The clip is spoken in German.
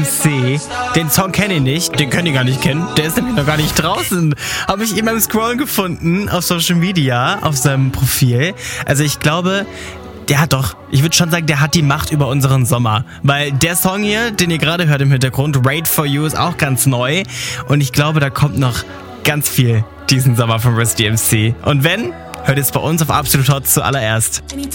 MC. Den Song kenne ich nicht, den könnt ihr gar nicht kennen. Der ist nämlich noch gar nicht draußen. Habe ich eben beim Scrollen gefunden auf Social Media, auf seinem Profil. Also ich glaube, ich würde schon sagen, der hat die Macht über unseren Sommer. Weil der Song hier, den ihr gerade hört im Hintergrund, Wait For You, ist auch ganz neu. Und ich glaube, da kommt noch ganz viel diesen Sommer von Rest DMC. Und wenn, hört ihr es bei uns auf Absolut Hot zuallererst.